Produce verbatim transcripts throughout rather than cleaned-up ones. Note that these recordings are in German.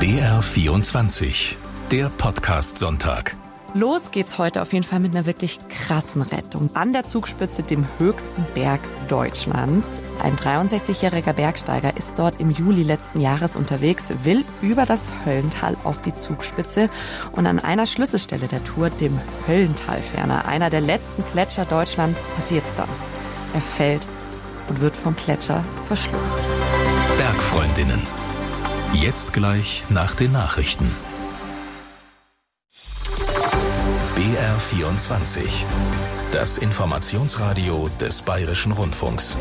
B R vierundzwanzig, der Podcast-Sonntag. Los geht's heute auf jeden Fall mit einer wirklich krassen Rettung. An der Zugspitze, dem höchsten Berg Deutschlands. Ein dreiundsechzigjähriger Bergsteiger ist dort im Juli letzten Jahres unterwegs, will über das Höllental auf die Zugspitze und an einer Schlüsselstelle der Tour, dem Höllentalferner, einer der letzten Gletscher Deutschlands, passiert's dann. Er fällt und wird vom Gletscher verschluckt. Bergfreundinnen. Jetzt gleich nach den Nachrichten. B R vierundzwanzig. Das Informationsradio des Bayerischen Rundfunks.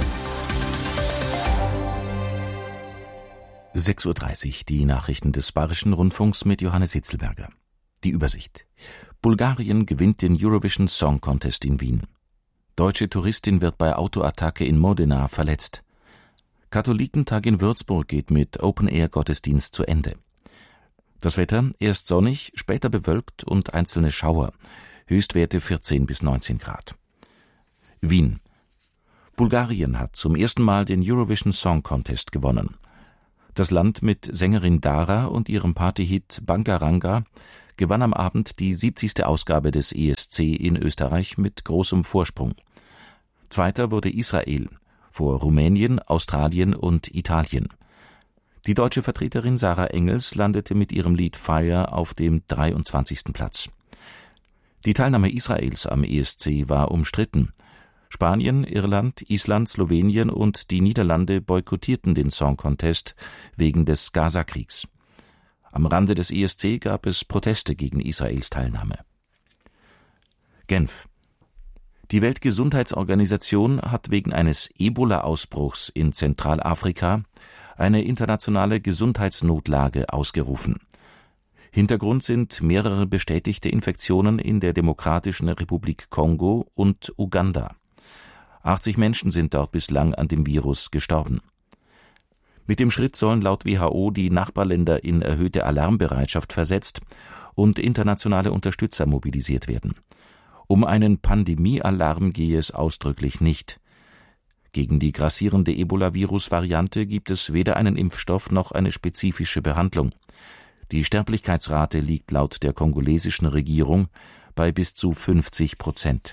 sechs Uhr dreißig, die Nachrichten des Bayerischen Rundfunks mit Johannes Hitzelberger. Die Übersicht. Bulgarien gewinnt den Eurovision Song Contest in Wien. Deutsche Touristin wird bei Autoattacke in Modena verletzt. Katholikentag in Würzburg geht mit Open-Air-Gottesdienst zu Ende. Das Wetter, erst sonnig, später bewölkt und einzelne Schauer. Höchstwerte vierzehn bis neunzehn Grad. Wien. Bulgarien hat zum ersten Mal den Eurovision Song Contest gewonnen. Das Land mit Sängerin Dara und ihrem Partyhit Bangaranga gewann am Abend die siebzigste Ausgabe des E S C in Österreich mit großem Vorsprung. Zweiter wurde Israel, vor Rumänien, Australien und Italien. Die deutsche Vertreterin Sarah Engels landete mit ihrem Lied Fire auf dem dreiundzwanzigsten Platz. Die Teilnahme Israels am E S C war umstritten. Spanien, Irland, Island, Slowenien und die Niederlande boykottierten den Song Contest wegen des Gaza-Kriegs. Am Rande des E S C gab es Proteste gegen Israels Teilnahme. Genf. Die Weltgesundheitsorganisation hat wegen eines Ebola-Ausbruchs in Zentralafrika eine internationale Gesundheitsnotlage ausgerufen. Hintergrund sind mehrere bestätigte Infektionen in der Demokratischen Republik Kongo und Uganda. achtzig Menschen sind dort bislang an dem Virus gestorben. Mit dem Schritt sollen laut W H O die Nachbarländer in erhöhte Alarmbereitschaft versetzt und internationale Unterstützer mobilisiert werden. Um einen Pandemie-Alarm gehe es ausdrücklich nicht. Gegen die grassierende Ebola-Virus-Variante gibt es weder einen Impfstoff noch eine spezifische Behandlung. Die Sterblichkeitsrate liegt laut der kongolesischen Regierung bei bis zu fünfzig Prozent.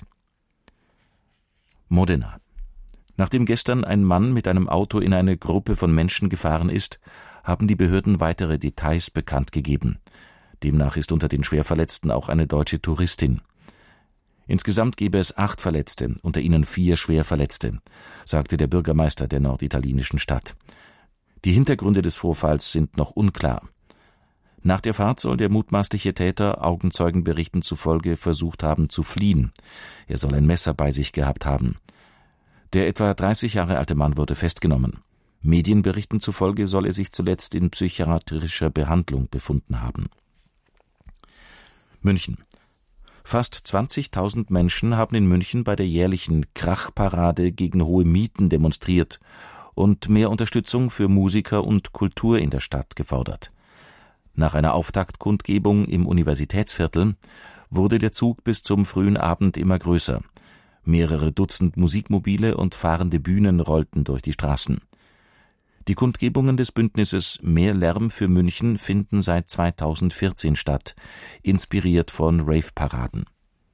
Modena. Nachdem gestern ein Mann mit einem Auto in eine Gruppe von Menschen gefahren ist, haben die Behörden weitere Details bekannt gegeben. Demnach ist unter den Schwerverletzten auch eine deutsche Touristin. Insgesamt gebe es acht Verletzte, unter ihnen vier Schwerverletzte, sagte der Bürgermeister der norditalienischen Stadt. Die Hintergründe des Vorfalls sind noch unklar. Nach der Fahrt soll der mutmaßliche Täter Augenzeugenberichten zufolge versucht haben zu fliehen. Er soll ein Messer bei sich gehabt haben. Der etwa dreißig Jahre alte Mann wurde festgenommen. Medienberichten zufolge soll er sich zuletzt in psychiatrischer Behandlung befunden haben. München. Fast zwanzigtausend Menschen haben in München bei der jährlichen Krachparade gegen hohe Mieten demonstriert und mehr Unterstützung für Musiker und Kultur in der Stadt gefordert. Nach einer Auftaktkundgebung im Universitätsviertel wurde der Zug bis zum frühen Abend immer größer. Mehrere Dutzend Musikmobile und fahrende Bühnen rollten durch die Straßen. Die Kundgebungen des Bündnisses Mehr Lärm für München finden seit zweitausendvierzehn statt, inspiriert von Rave-Paraden.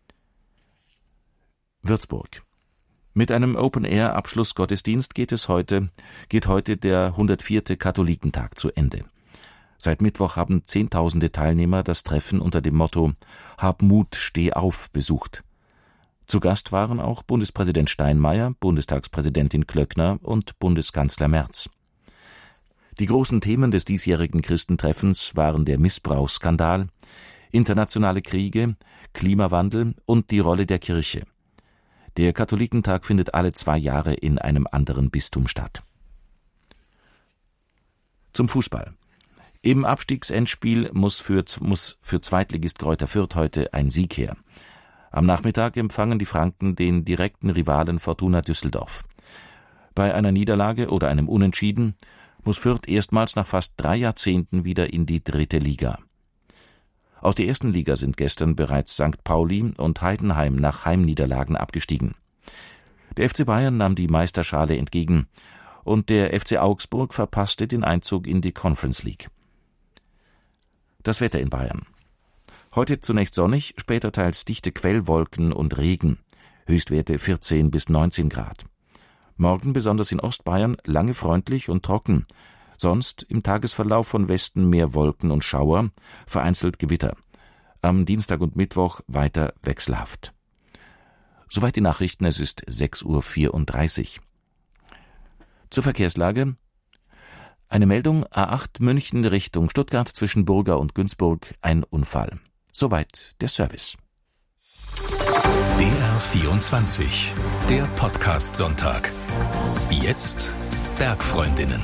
Würzburg. Mit einem Open-Air-Abschlussgottesdienst geht es heute, geht heute der hundertvierte Katholikentag zu Ende. Seit Mittwoch haben Zehntausende Teilnehmer das Treffen unter dem Motto »Hab Mut, steh auf« besucht. Zu Gast waren auch Bundespräsident Steinmeier, Bundestagspräsidentin Klöckner und Bundeskanzler Merz. Die großen Themen des diesjährigen Christentreffens waren der Missbrauchsskandal, internationale Kriege, Klimawandel und die Rolle der Kirche. Der Katholikentag findet alle zwei Jahre in einem anderen Bistum statt. Zum Fußball. Im Abstiegsendspiel muss für, muss für Zweitligist Greuther Fürth heute ein Sieg her. Am Nachmittag empfangen die Franken den direkten Rivalen Fortuna Düsseldorf. Bei einer Niederlage oder einem Unentschieden muss Fürth erstmals nach fast drei Jahrzehnten wieder in die dritte Liga. Aus der ersten Liga sind gestern bereits Sankt Pauli und Heidenheim nach Heimniederlagen abgestiegen. Der F C Bayern nahm die Meisterschale entgegen und der F C Augsburg verpasste den Einzug in die Conference League. Das Wetter in Bayern. Heute zunächst sonnig, später teils dichte Quellwolken und Regen. Höchstwerte vierzehn bis neunzehn Grad. Morgen besonders in Ostbayern lange freundlich und trocken. Sonst im Tagesverlauf von Westen mehr Wolken und Schauer, vereinzelt Gewitter. Am Dienstag und Mittwoch weiter wechselhaft. Soweit die Nachrichten, es ist sechs Uhr vierunddreißig. Zur Verkehrslage. Eine Meldung, A acht München Richtung Stuttgart zwischen Burga und Günzburg, ein Unfall. Soweit der Service. B R vierundzwanzig, der Podcast-Sonntag. Jetzt Bergfreundinnen.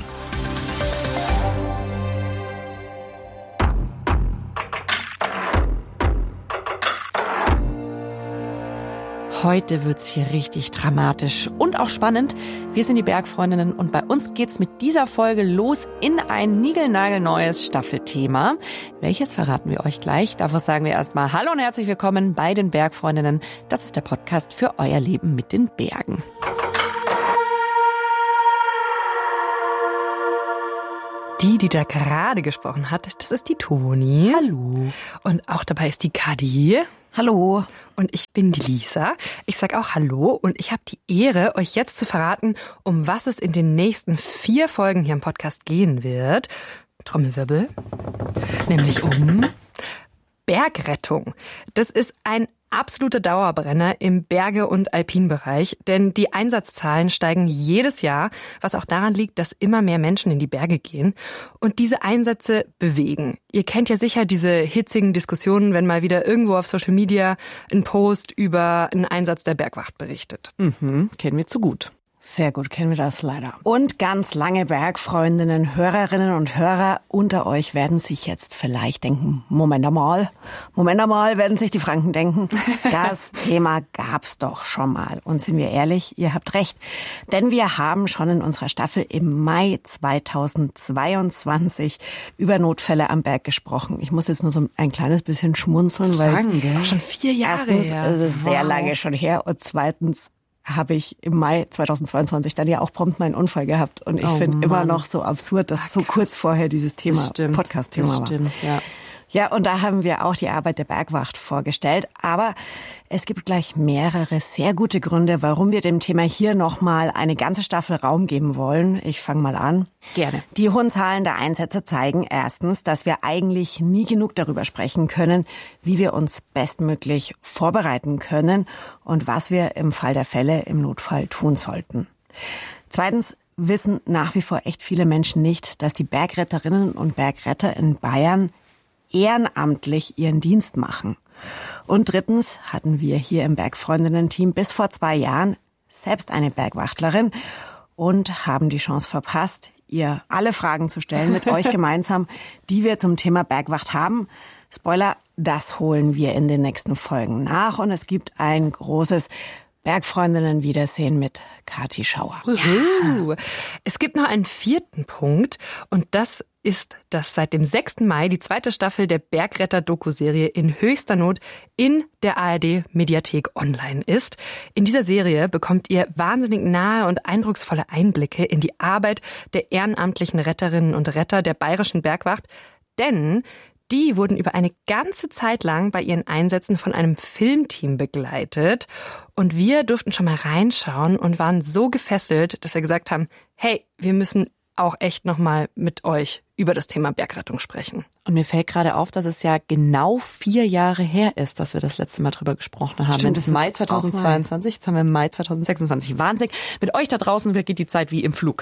Heute wird's hier richtig dramatisch und auch spannend. Wir sind die Bergfreundinnen und bei uns geht's mit dieser Folge los in ein niegelnagelneues Staffelthema. Welches verraten wir euch gleich. Davor sagen wir erstmal Hallo und herzlich willkommen bei den Bergfreundinnen. Das ist der Podcast für euer Leben mit den Bergen. Die, die da gerade gesprochen hat, das ist die Toni. Hallo. Und auch dabei ist die Kadi. Hallo. Und ich bin die Lisa. Ich sag auch Hallo und ich habe die Ehre, euch jetzt zu verraten, um was es in den nächsten vier Folgen hier im Podcast gehen wird. Trommelwirbel. Nämlich um Bergrettung. Das ist ein absoluter Dauerbrenner im Berge- und Alpinbereich, denn die Einsatzzahlen steigen jedes Jahr, was auch daran liegt, dass immer mehr Menschen in die Berge gehen und diese Einsätze bewegen. Ihr kennt ja sicher diese hitzigen Diskussionen, wenn mal wieder irgendwo auf Social Media ein Post über einen Einsatz der Bergwacht berichtet. Mhm, kennen wir zu gut. Sehr gut, kennen wir das leider. Und ganz lange Bergfreundinnen, Hörerinnen und Hörer unter euch werden sich jetzt vielleicht denken, Moment einmal, Moment einmal werden sich die Franken denken, das Thema gab's doch schon mal. Und sind wir ehrlich, ihr habt recht, denn wir haben schon in unserer Staffel im Mai zweitausendzweiundzwanzig über Notfälle am Berg gesprochen. Ich muss jetzt nur so ein kleines bisschen schmunzeln, weil lang, es ist auch schon vier Jahre erstens her. ist es sehr Wow. lange schon her und zweitens habe ich im Mai zweitausendzweiundzwanzig dann ja auch prompt meinen Unfall gehabt. Und ich Oh finde immer Mann. noch so absurd, dass so kurz vorher dieses Thema, Das stimmt, Podcast-Thema das war. stimmt, ja. Ja, und da haben wir auch die Arbeit der Bergwacht vorgestellt. Aber es gibt gleich mehrere sehr gute Gründe, warum wir dem Thema hier nochmal eine ganze Staffel Raum geben wollen. Ich fange mal an. Gerne. Die hohen Zahlen der Einsätze zeigen erstens, dass wir eigentlich nie genug darüber sprechen können, wie wir uns bestmöglich vorbereiten können und was wir im Fall der Fälle im Notfall tun sollten. Zweitens wissen nach wie vor echt viele Menschen nicht, dass die Bergretterinnen und Bergretter in Bayern ehrenamtlich ihren Dienst machen. Und drittens hatten wir hier im Bergfreundinnen-Team bis vor zwei Jahren selbst eine Bergwachtlerin und haben die Chance verpasst, ihr alle Fragen zu stellen mit euch gemeinsam, die wir zum Thema Bergwacht haben. Spoiler, das holen wir in den nächsten Folgen nach und es gibt ein großes Bergfreundinnen-Wiedersehen mit Kathi Schauer. Ja. Es gibt noch einen vierten Punkt und das ist, dass seit dem sechsten Mai die zweite Staffel der Bergretter-Doku-Serie in höchster Not in der A R D-Mediathek online ist. In dieser Serie bekommt ihr wahnsinnig nahe und eindrucksvolle Einblicke in die Arbeit der ehrenamtlichen Retterinnen und Retter der Bayerischen Bergwacht, denn die wurden über eine ganze Zeit lang bei ihren Einsätzen von einem Filmteam begleitet. Und wir durften schon mal reinschauen und waren so gefesselt, dass wir gesagt haben, hey, wir müssen auch echt nochmal mit euch über das Thema Bergrettung sprechen. Und mir fällt gerade auf, dass es ja genau vier Jahre her ist, dass wir das letzte Mal drüber gesprochen haben. Stimmt, Jetzt das Mai ist zweitausendzweiundzwanzig, jetzt haben wir Mai zweitausendsechsundzwanzig. Wahnsinn. Mit euch da draußen geht die Zeit wie im Flug.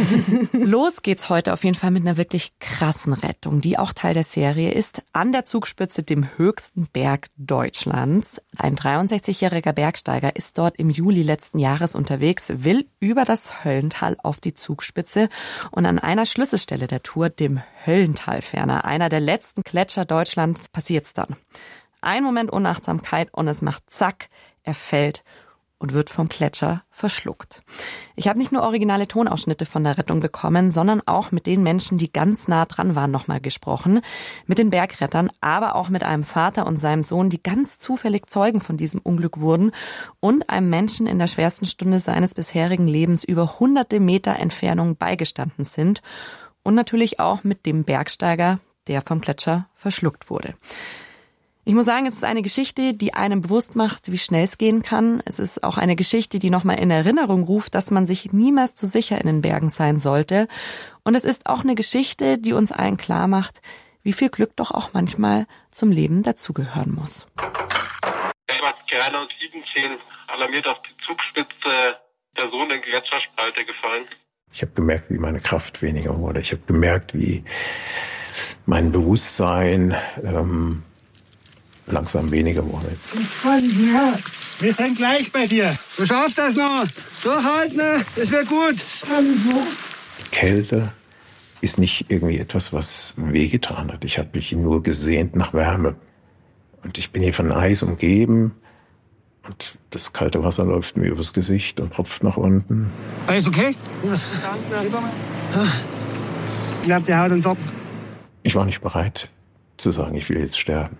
Los geht's heute auf jeden Fall mit einer wirklich krassen Rettung, die auch Teil der Serie ist. An der Zugspitze, dem höchsten Berg Deutschlands. Ein dreiundsechzigjähriger Bergsteiger ist dort im Juli letzten Jahres unterwegs, will über das Höllental auf die Zugspitze und an einer Schlüsselstelle der Tour, dem Höllentalferner, einer der letzten Gletscher Deutschlands, passiert's dann. Ein Moment Unachtsamkeit und es macht zack, er fällt und wird vom Gletscher verschluckt. Ich habe nicht nur originale Tonausschnitte von der Rettung bekommen, sondern auch mit den Menschen, die ganz nah dran waren, nochmal gesprochen. Mit den Bergrettern, aber auch mit einem Vater und seinem Sohn, die ganz zufällig Zeugen von diesem Unglück wurden und einem Menschen in der schwersten Stunde seines bisherigen Lebens über hunderte Meter Entfernung beigestanden sind. Und natürlich auch mit dem Bergsteiger, der vom Gletscher verschluckt wurde. Ich muss sagen, es ist eine Geschichte, die einem bewusst macht, wie schnell es gehen kann. Es ist auch eine Geschichte, die nochmal in Erinnerung ruft, dass man sich niemals zu sicher in den Bergen sein sollte. Und es ist auch eine Geschichte, die uns allen klar macht, wie viel Glück doch auch manchmal zum Leben dazugehören muss. Greinau siebzehn alarmiert auf die Zugspitze, Person in Gletscherspalte gefallen. Ich habe gemerkt, wie meine Kraft weniger wurde. Ich habe gemerkt, wie mein Bewusstsein ähm, langsam weniger wurde. Ja, wir sind gleich bei dir. Du schaffst das noch. Durchhalten, das wird gut. Kälte ist nicht irgendwie etwas, was wehgetan hat. Ich habe mich nur gesehnt nach Wärme. Und ich bin hier von Eis umgeben. Und das kalte Wasser läuft mir übers Gesicht und tropft nach unten. Alles okay? Ich glaube, der haut uns ab. Ich war nicht bereit zu sagen, ich will jetzt sterben.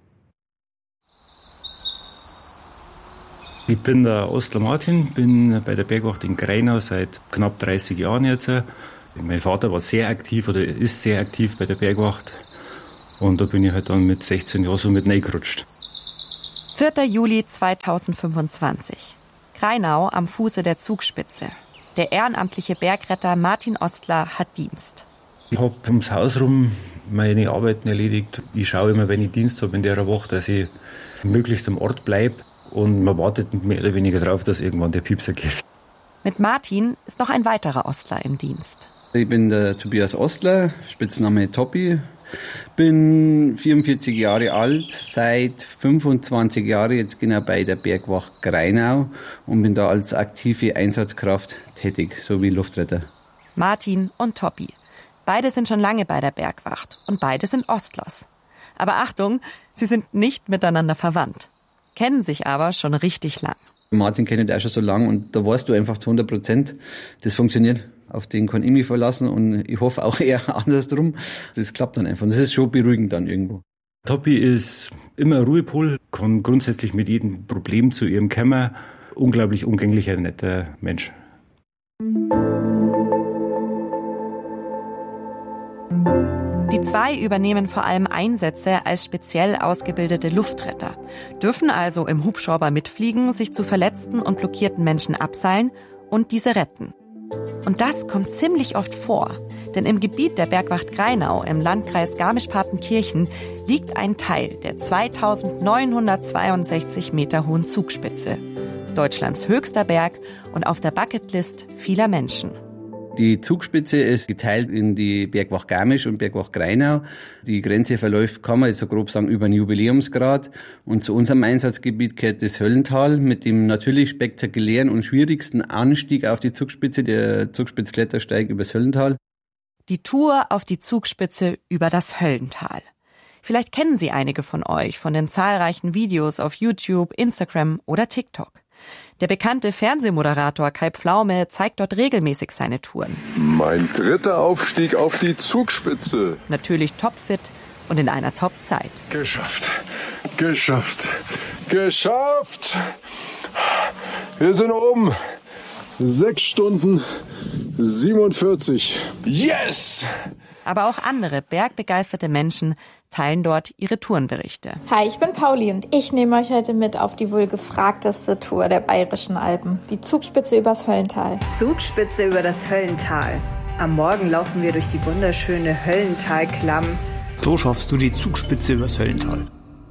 Ich bin der Ostler Martin, bin bei der Bergwacht in Greinau seit knapp dreißig Jahren jetzt. Mein Vater war sehr aktiv oder ist sehr aktiv bei der Bergwacht. Und da bin ich halt dann mit sechzehn Jahren so mit reingerutscht. vierter Juli zweitausendfünfundzwanzig. Greinau am Fuße der Zugspitze. Der ehrenamtliche Bergretter Martin Ostler hat Dienst. Ich habe ums Haus rum meine Arbeiten erledigt. Ich schaue immer, wenn ich Dienst habe in der Woche, dass ich möglichst am Ort bleibe. Und man wartet mehr oder weniger darauf, dass irgendwann der Piepser geht. Mit Martin ist noch ein weiterer Ostler im Dienst. Ich bin der Tobias Ostler, Spitzname Toppi. Bin vierundvierzig Jahre alt, seit fünfundzwanzig Jahren jetzt genau bei der Bergwacht Greinau und bin da als aktive Einsatzkraft tätig, sowie Luftretter. Martin und Toppi. Beide sind schon lange bei der Bergwacht und beide sind Ostlers. Aber Achtung, sie sind nicht miteinander verwandt, kennen sich aber schon richtig lang. Martin kennt ich auch schon so lange und da weißt du einfach zu hundert Prozent, das funktioniert. Auf den kann ich mich verlassen und ich hoffe auch eher andersrum. Das klappt dann einfach. Das ist schon beruhigend dann irgendwo. Toppi ist immer ein Ruhepol, kann grundsätzlich mit jedem Problem zu ihrem kommen. Unglaublich umgänglicher, netter Mensch. Die zwei übernehmen vor allem Einsätze als speziell ausgebildete Luftretter, dürfen also im Hubschrauber mitfliegen, sich zu verletzten und blockierten Menschen abseilen und diese retten. Und das kommt ziemlich oft vor, denn im Gebiet der Bergwacht Greinau im Landkreis Garmisch-Partenkirchen liegt ein Teil der zweitausendneunhundertzweiundsechzig Meter hohen Zugspitze. Deutschlands höchster Berg und auf der Bucketlist vieler Menschen. Die Zugspitze ist geteilt in die Bergwacht Garmisch und Bergwacht Greinau. Die Grenze verläuft, kann man jetzt so grob sagen, über den Jubiläumsgrad. Und zu unserem Einsatzgebiet gehört das Höllental mit dem natürlich spektakulären und schwierigsten Anstieg auf die Zugspitze, der Zugspitzklettersteig übers Höllental. Die Tour auf die Zugspitze über das Höllental. Vielleicht kennen Sie einige von euch von den zahlreichen Videos auf YouTube, Instagram oder TikTok. Der bekannte Fernsehmoderator Kai Pflaume zeigt dort regelmäßig seine Touren. Mein dritter Aufstieg auf die Zugspitze. Natürlich topfit und in einer Top-Zeit. Geschafft, geschafft, geschafft. Wir sind oben. Sechs Stunden siebenundvierzig. Yes! Aber auch andere bergbegeisterte Menschen teilen dort ihre Tourenberichte. Hi, ich bin Pauli und ich nehme euch heute mit auf die wohl gefragteste Tour der Bayerischen Alpen. Die Zugspitze übers Höllental. Zugspitze über das Höllental. Am Morgen laufen wir durch die wunderschöne Höllentalklamm. So schaffst du die Zugspitze übers Höllental.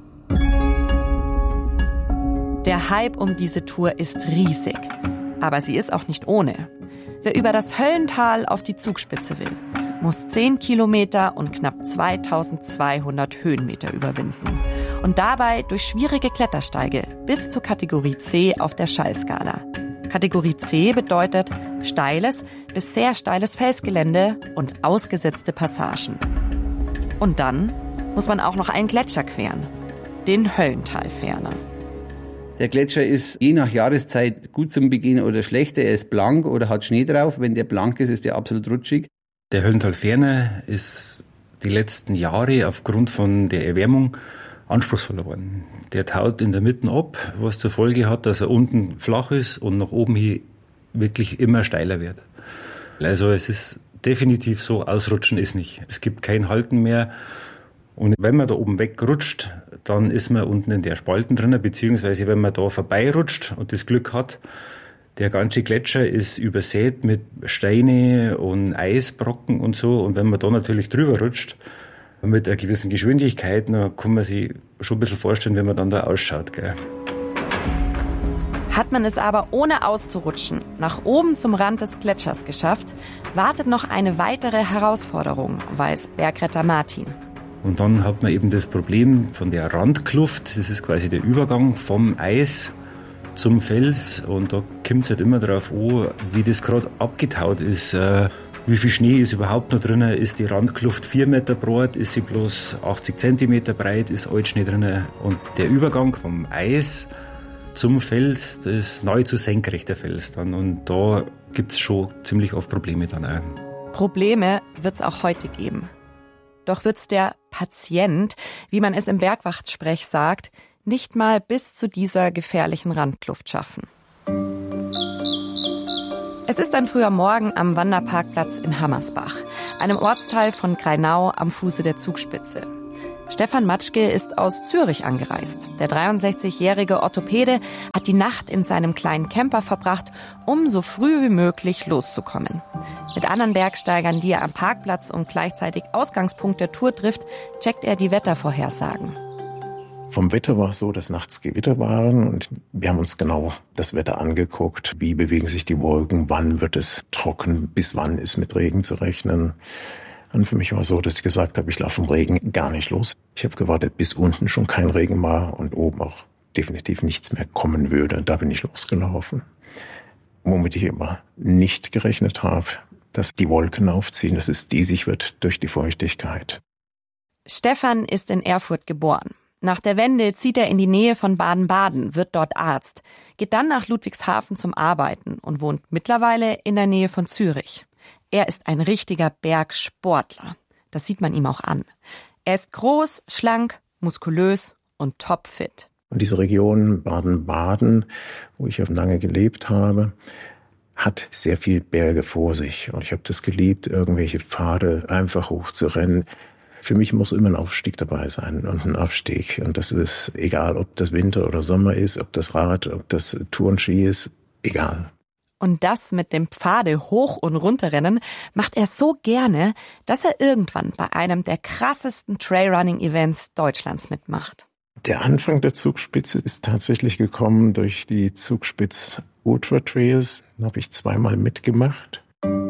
Der Hype um diese Tour ist riesig. Aber sie ist auch nicht ohne. Wer über das Höllental auf die Zugspitze will, muss zehn Kilometer und knapp zweitausendzweihundert Höhenmeter überwinden. Und dabei durch schwierige Klettersteige bis zur Kategorie C auf der Schallskala. Kategorie C bedeutet steiles bis sehr steiles Felsgelände und ausgesetzte Passagen. Und dann muss man auch noch einen Gletscher queren, den Höllentalferner. Der Gletscher ist je nach Jahreszeit gut zum Begehen oder schlechter. Er ist blank oder hat Schnee drauf. Wenn der blank ist, ist er absolut rutschig. Der Höllentalferner ist die letzten Jahre aufgrund von der Erwärmung anspruchsvoller geworden. Der taut in der Mitte ab, was zur Folge hat, dass er unten flach ist und nach oben hin wirklich immer steiler wird. Also es ist definitiv so, ausrutschen ist nicht. Es gibt kein Halten mehr. Und wenn man da oben wegrutscht, dann ist man unten in der Spalten drin, beziehungsweise wenn man da vorbeirutscht und das Glück hat, der ganze Gletscher ist übersät mit Steine und Eisbrocken und so. Und wenn man da natürlich drüber rutscht, mit einer gewissen Geschwindigkeit, dann kann man sich schon ein bisschen vorstellen, wie man dann da ausschaut. Gell? Hat man es aber ohne auszurutschen nach oben zum Rand des Gletschers geschafft, wartet noch eine weitere Herausforderung, weiß Bergretter Martin. Und dann hat man eben das Problem von der Randkluft, das ist quasi der Übergang vom Eis zum Fels. Und da kommt es halt immer darauf an, wie das gerade abgetaut ist. Äh, wie viel Schnee ist überhaupt noch drin? Ist die Randkluft vier Meter breit? Ist sie bloß achtzig Zentimeter breit? Ist Altschnee drin? Und der Übergang vom Eis zum Fels, das ist nahezu senkrechter Fels dann. Und da gibt es schon ziemlich oft Probleme dann auch. Probleme wird es auch heute geben. Doch wird's der Patient, wie man es im Bergwachtsprech sagt, nicht mal bis zu dieser gefährlichen Randkluft schaffen. Es ist ein früher Morgen am Wanderparkplatz in Hammersbach, einem Ortsteil von Grainau am Fuße der Zugspitze. Stefan Matschke ist aus Zürich angereist. Der dreiundsechzigjährige Orthopäde hat die Nacht in seinem kleinen Camper verbracht, um so früh wie möglich loszukommen. Mit anderen Bergsteigern, die er am Parkplatz und gleichzeitig Ausgangspunkt der Tour trifft, checkt er die Wettervorhersagen. Vom Wetter war es so, dass nachts Gewitter waren und wir haben uns genau das Wetter angeguckt. Wie bewegen sich die Wolken, wann wird es trocken, bis wann ist mit Regen zu rechnen. Und für mich war es so, dass ich gesagt habe, ich laufe im Regen gar nicht los. Ich habe gewartet, bis unten schon kein Regen war und oben auch definitiv nichts mehr kommen würde. Da bin ich losgelaufen. Womit ich aber nicht gerechnet habe, dass die Wolken aufziehen, dass es diesig wird durch die Feuchtigkeit. Stefan ist in Erfurt geboren. Nach der Wende zieht er in die Nähe von Baden-Baden, wird dort Arzt, geht dann nach Ludwigshafen zum Arbeiten und wohnt mittlerweile in der Nähe von Zürich. Er ist ein richtiger Bergsportler. Das sieht man ihm auch an. Er ist groß, schlank, muskulös und topfit. Und diese Region Baden-Baden, wo ich lange gelebt habe, hat sehr viel Berge vor sich. Und ich habe das geliebt, irgendwelche Pfade einfach hochzurennen. Für mich muss immer ein Aufstieg dabei sein und ein Abstieg. Und das ist egal, ob das Winter oder Sommer ist, ob das Rad, ob das Tourenski ist, egal. Und das mit dem Pfade hoch und runterrennen macht er so gerne, dass er irgendwann bei einem der krassesten Trailrunning-Events Deutschlands mitmacht. Der Anfang der Zugspitze ist tatsächlich gekommen durch die Zugspitz Ultra Trails. Da habe ich zweimal mitgemacht.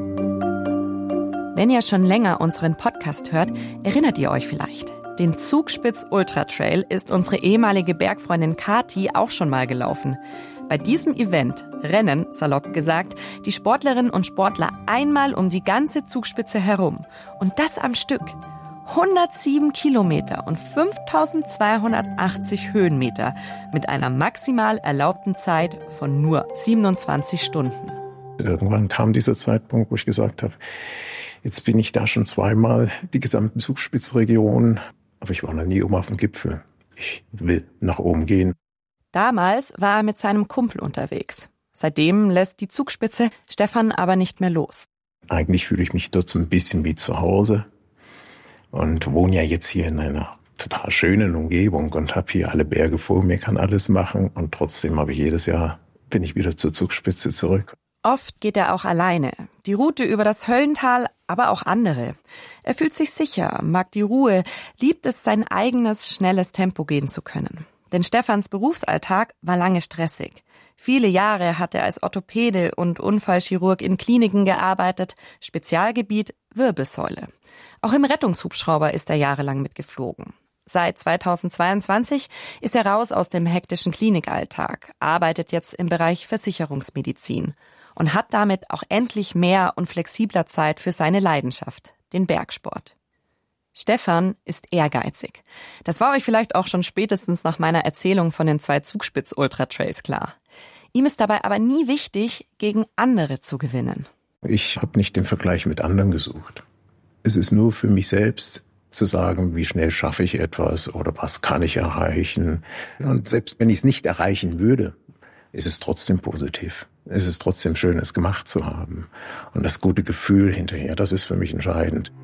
Wenn ihr schon länger unseren Podcast hört, erinnert ihr euch vielleicht. Den Zugspitz Ultra Trail ist unsere ehemalige Bergfreundin Kati auch schon mal gelaufen. Bei diesem Event rennen, salopp gesagt, die Sportlerinnen und Sportler einmal um die ganze Zugspitze herum. Und das am Stück. hundertsieben Kilometer und fünftausendzweihundertachtzig Höhenmeter mit einer maximal erlaubten Zeit von nur siebenundzwanzig Stunden. Irgendwann kam dieser Zeitpunkt, wo ich gesagt habe, jetzt bin ich da schon zweimal, die gesamte Zugspitzregion, aber ich war noch nie oben auf dem Gipfel. Ich will nach oben gehen. Damals war er mit seinem Kumpel unterwegs. Seitdem lässt die Zugspitze Stefan aber nicht mehr los. Eigentlich fühle ich mich dort so ein bisschen wie zu Hause und wohne ja jetzt hier in einer total schönen Umgebung und habe hier alle Berge vor mir, kann alles machen und trotzdem habe ich jedes Jahr, bin ich wieder zur Zugspitze zurück. Oft geht er auch alleine. Die Route über das Höllental, aber auch andere. Er fühlt sich sicher, mag die Ruhe, liebt es, sein eigenes, schnelles Tempo gehen zu können. Denn Stefans Berufsalltag war lange stressig. Viele Jahre hat er als Orthopäde und Unfallchirurg in Kliniken gearbeitet, Spezialgebiet Wirbelsäule. Auch im Rettungshubschrauber ist er jahrelang mitgeflogen. Seit zweitausendzweiundzwanzig ist er raus aus dem hektischen Klinikalltag, arbeitet jetzt im Bereich Versicherungsmedizin und hat damit auch endlich mehr und flexibler Zeit für seine Leidenschaft, den Bergsport. Stefan ist ehrgeizig. Das war euch vielleicht auch schon spätestens nach meiner Erzählung von den zwei Zugspitz-Ultra-Trails klar. Ihm ist dabei aber nie wichtig, gegen andere zu gewinnen. Ich habe nicht den Vergleich mit anderen gesucht. Es ist nur für mich selbst zu sagen, wie schnell schaffe ich etwas oder was kann ich erreichen. Und selbst wenn ich es nicht erreichen würde, ist es trotzdem positiv. Es ist trotzdem schön, es gemacht zu haben. Und das gute Gefühl hinterher, das ist für mich entscheidend.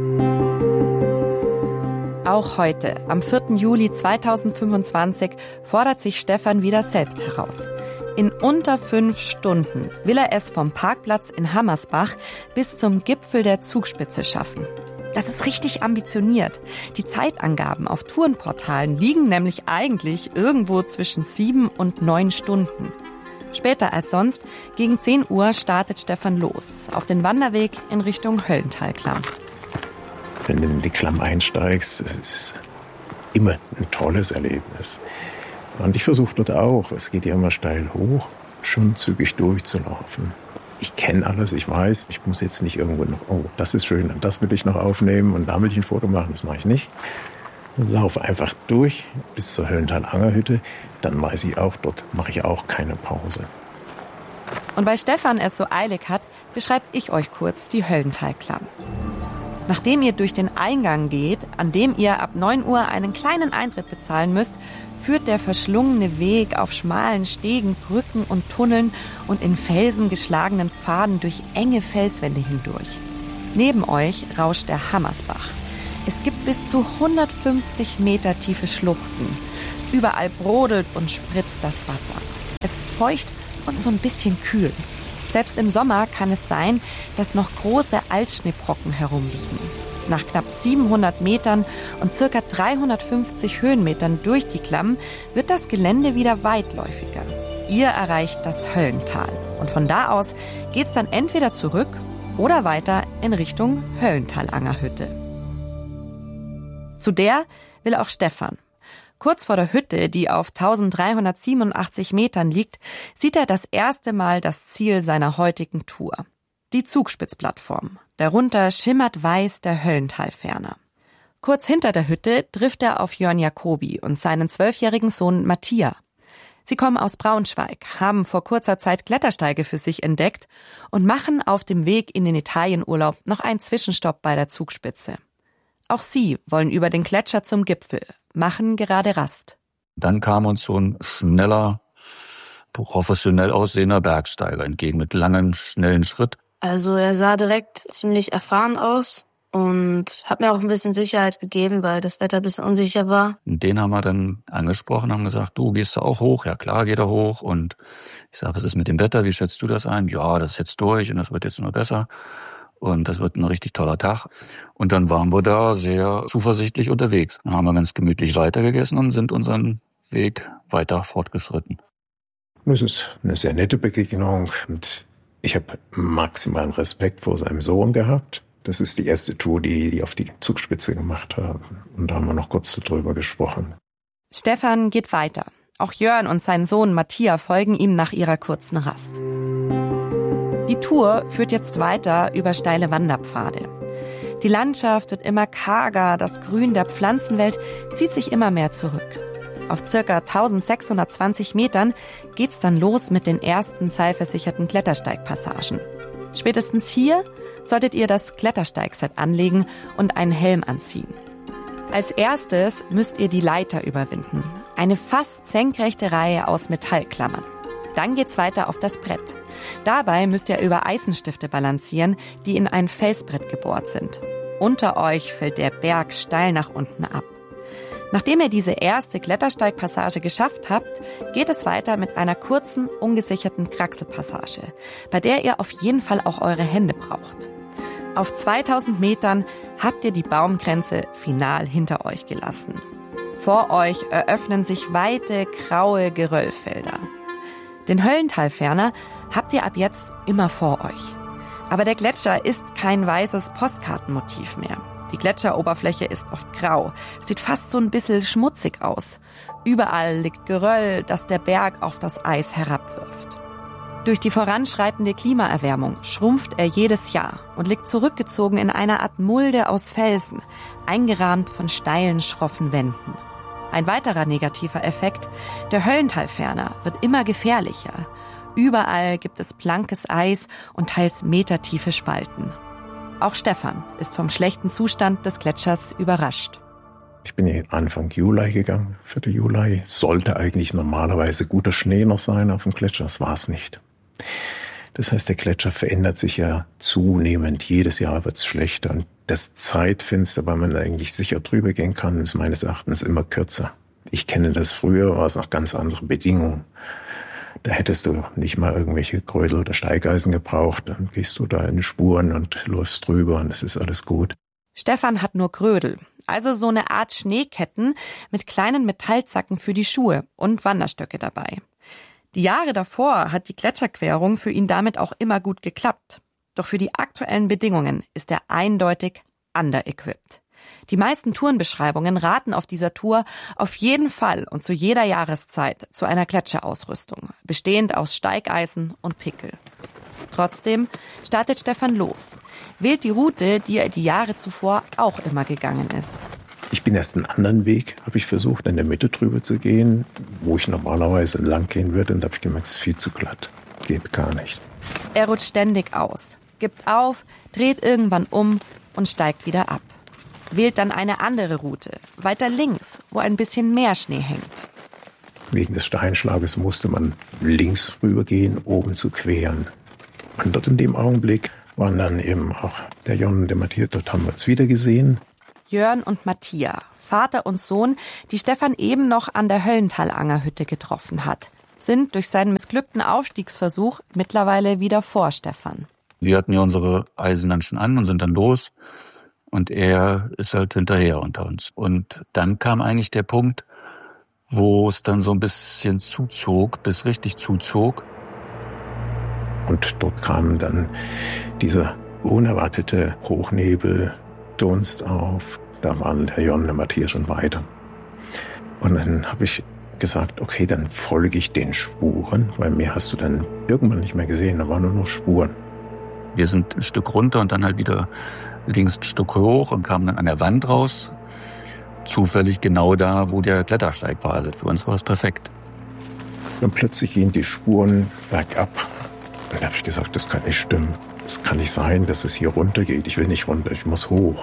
Auch heute, am vierten Juli zweitausendfünfundzwanzig, fordert sich Stefan wieder selbst heraus. In unter fünf Stunden will er es vom Parkplatz in Hammersbach bis zum Gipfel der Zugspitze schaffen. Das ist richtig ambitioniert. Die Zeitangaben auf Tourenportalen liegen nämlich eigentlich irgendwo zwischen sieben und neun Stunden. Später als sonst, gegen zehn Uhr, startet Stefan los, auf den Wanderweg in Richtung Höllentalklamm. Wenn du in die Klamm einsteigst, es ist immer ein tolles Erlebnis. Und ich versuche dort auch, es geht ja immer steil hoch, schon zügig durchzulaufen. Ich kenne alles, ich weiß, ich muss jetzt nicht irgendwo noch, oh, das ist schön, und das will ich noch aufnehmen und da will ich ein Foto machen, das mache ich nicht. Ich laufe einfach durch bis zur Höllental-Angerhütte, dann weiß ich auch, dort mache ich auch keine Pause. Und weil Stefan es so eilig hat, beschreibe ich euch kurz die Höllentalklamm. Nachdem ihr durch den Eingang geht, an dem ihr ab neun Uhr einen kleinen Eintritt bezahlen müsst, führt der verschlungene Weg auf schmalen Stegen, Brücken und Tunneln und in Felsen geschlagenen Pfaden durch enge Felswände hindurch. Neben euch rauscht der Hammersbach. Es gibt bis zu hundertfünfzig Meter tiefe Schluchten. Überall brodelt und spritzt das Wasser. Es ist feucht und so ein bisschen kühl. Selbst im Sommer kann es sein, dass noch große Altschneebrocken herumliegen. Nach knapp siebenhundert Metern und circa dreihundertfünfzig Höhenmetern durch die Klamm wird das Gelände wieder weitläufiger. Ihr erreicht das Höllental und von da aus geht's dann entweder zurück oder weiter in Richtung Höllental-Angerhütte. Zu der will auch Stefan. Kurz vor der Hütte, die auf dreizehnhundertsiebenundachtzig Metern liegt, sieht er das erste Mal das Ziel seiner heutigen Tour. Die Zugspitzplattform. Darunter schimmert weiß der Höllentalferner. Kurz hinter der Hütte trifft er auf Jörn Jacobi und seinen zwölfjährigen Sohn Mattia. Sie kommen aus Braunschweig, haben vor kurzer Zeit Klettersteige für sich entdeckt und machen auf dem Weg in den Italienurlaub noch einen Zwischenstopp bei der Zugspitze. Auch sie wollen über den Gletscher zum Gipfel, machen gerade Rast. Dann kam uns so ein schneller, professionell aussehender Bergsteiger entgegen mit langem, schnellen Schritt. Also er sah direkt ziemlich erfahren aus und hat mir auch ein bisschen Sicherheit gegeben, weil das Wetter ein bisschen unsicher war. Den haben wir dann angesprochen, haben gesagt, du gehst da auch hoch? Ja klar, geht er hoch. Und ich sage, was ist mit dem Wetter? Wie schätzt du das ein? Ja, das ist jetzt durch und das wird jetzt nur besser. Und das wird ein richtig toller Tag. Und dann waren wir da sehr zuversichtlich unterwegs. Dann haben wir ganz gemütlich weitergegessen und sind unseren Weg weiter fortgeschritten. Das ist eine sehr nette Begegnung und ich habe maximalen Respekt vor seinem Sohn gehabt. Das ist die erste Tour, die die auf die Zugspitze gemacht haben. Und da haben wir noch kurz darüber gesprochen. Stefan geht weiter. Auch Jörn und sein Sohn Mattia folgen ihm nach ihrer kurzen Rast. Die Tour führt jetzt weiter über steile Wanderpfade. Die Landschaft wird immer karger, das Grün der Pflanzenwelt zieht sich immer mehr zurück. Auf circa eintausendsechshundertzwanzig Metern geht's dann los mit den ersten seilversicherten Klettersteigpassagen. Spätestens hier solltet ihr das Klettersteigset anlegen und einen Helm anziehen. Als erstes müsst ihr die Leiter überwinden. Eine fast senkrechte Reihe aus Metallklammern. Dann geht's weiter auf das Brett. Dabei müsst ihr über Eisenstifte balancieren, die in ein Felsbrett gebohrt sind. Unter euch fällt der Berg steil nach unten ab. Nachdem ihr diese erste Klettersteigpassage geschafft habt, geht es weiter mit einer kurzen, ungesicherten Kraxelpassage, bei der ihr auf jeden Fall auch eure Hände braucht. Auf zweitausend Metern habt ihr die Baumgrenze final hinter euch gelassen. Vor euch eröffnen sich weite, graue Geröllfelder. Den Höllentalferner habt ihr ab jetzt immer vor euch. Aber der Gletscher ist kein weißes Postkartenmotiv mehr. Die Gletscheroberfläche ist oft grau, sieht fast so ein bisschen schmutzig aus. Überall liegt Geröll, das der Berg auf das Eis herabwirft. Durch die voranschreitende Klimaerwärmung schrumpft er jedes Jahr und liegt zurückgezogen in einer Art Mulde aus Felsen, eingerahmt von steilen, schroffen Wänden. Ein weiterer negativer Effekt, der Höllentalferner wird immer gefährlicher. Überall gibt es blankes Eis und teils metertiefe Spalten. Auch Stefan ist vom schlechten Zustand des Gletschers überrascht. Ich bin hier Anfang Juli gegangen, vierten Juli. Sollte eigentlich normalerweise guter Schnee noch sein auf dem Gletscher, das war es nicht. Das heißt, der Gletscher verändert sich ja zunehmend. Jedes Jahr wird es schlechter. Und das Zeitfenster, weil man eigentlich sicher drüber gehen kann, ist meines Erachtens immer kürzer. Ich kenne das früher, war es noch ganz andere Bedingungen. Da hättest du nicht mal irgendwelche Grödel oder Steigeisen gebraucht. Dann gehst du da in Spuren und läufst drüber und es ist alles gut. Stefan hat nur Grödel, also so eine Art Schneeketten mit kleinen Metallzacken für die Schuhe und Wanderstöcke dabei. Die Jahre davor hat die Gletscherquerung für ihn damit auch immer gut geklappt. Doch für die aktuellen Bedingungen ist er eindeutig under-equipped. Die meisten Tourenbeschreibungen raten auf dieser Tour auf jeden Fall und zu jeder Jahreszeit zu einer Gletscherausrüstung, bestehend aus Steigeisen und Pickel. Trotzdem startet Stefan los, wählt die Route, die er die Jahre zuvor auch immer gegangen ist. Ich bin erst einen anderen Weg, habe ich versucht, in der Mitte drüber zu gehen, wo ich normalerweise lang gehen würde. Und da habe ich gemerkt, es ist viel zu glatt. Geht gar nicht. Er rutscht ständig aus, gibt auf, dreht irgendwann um und steigt wieder ab. Wählt dann eine andere Route, weiter links, wo ein bisschen mehr Schnee hängt. Wegen des Steinschlages musste man links rübergehen, oben zu queren. Und dort in dem Augenblick waren dann eben auch der Jon und der Matthias, dort haben wir uns wieder gesehen. Jörn und Matthias, Vater und Sohn, die Stefan eben noch an der Höllentalangerhütte getroffen hat, sind durch seinen missglückten Aufstiegsversuch mittlerweile wieder vor Stefan. Wir hatten ja unsere Eisen dann schon an und sind dann los. Und er ist halt hinterher unter uns. Und dann kam eigentlich der Punkt, wo es dann so ein bisschen zuzog, bis richtig zuzog. Und dort kam dann dieser unerwartete Hochnebel, Dunst auf. Da waren der Jon und der Matthias schon weiter. Und dann habe ich gesagt, okay, dann folge ich den Spuren, weil mehr hast du dann irgendwann nicht mehr gesehen, da waren nur noch Spuren. Wir sind ein Stück runter und dann halt wieder links ein Stück hoch und kamen dann an der Wand raus. Zufällig genau da, wo der Klettersteig war. Also für uns war es perfekt. Und plötzlich gehen die Spuren bergab. Und da habe ich gesagt, das kann nicht stimmen. Es kann nicht sein, dass es hier runter geht. Ich will nicht runter, ich muss hoch.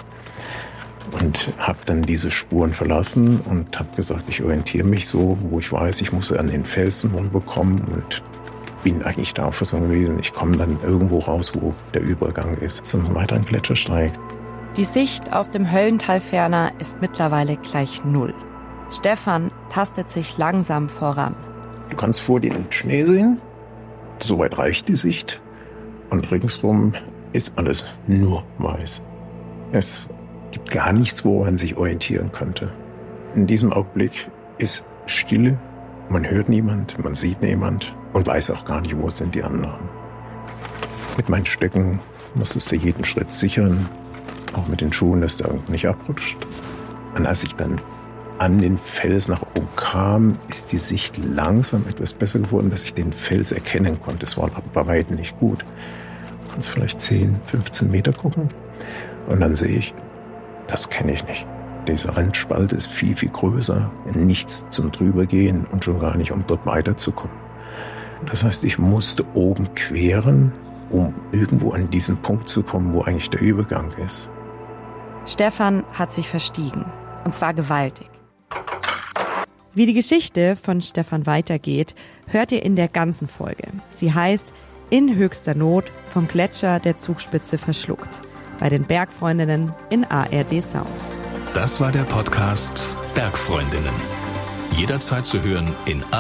Und habe dann diese Spuren verlassen und habe gesagt, ich orientiere mich so, wo ich weiß, ich muss an den Felsen rumbekommen und bin eigentlich der Auffassung gewesen, ich komme dann irgendwo raus, wo der Übergang ist zum weiteren Gletschersteig. Die Sicht auf dem Höllentalferner ist mittlerweile gleich null. Stefan tastet sich langsam voran. Du kannst vor dir den Schnee sehen, soweit reicht die Sicht und ringsrum ist alles nur weiß. Es gibt gar nichts, wo man sich orientieren könnte. In diesem Augenblick ist Stille, man hört niemand, man sieht niemand und weiß auch gar nicht, wo sind die anderen. Mit meinen Stöcken musstest du jeden Schritt sichern, auch mit den Schuhen, dass der nicht abrutscht. Und als ich dann an den Fels nach oben kam, ist die Sicht langsam etwas besser geworden, dass ich den Fels erkennen konnte. Es war bei weitem nicht gut. Du kannst vielleicht zehn, fünfzehn Meter gucken und dann sehe ich, das kenne ich nicht. Dieser Randspalt ist viel, viel größer. Nichts zum Drübergehen und schon gar nicht, um dort weiterzukommen. Das heißt, ich musste oben queren, um irgendwo an diesen Punkt zu kommen, wo eigentlich der Übergang ist. Stefan hat sich verstiegen. Und zwar gewaltig. Wie die Geschichte von Stefan weitergeht, hört ihr in der ganzen Folge. Sie heißt In höchster Not, vom Gletscher der Zugspitze verschluckt. Bei den Bergfreundinnen in A R D Sounds. Das war der Podcast Bergfreundinnen. Jederzeit zu hören in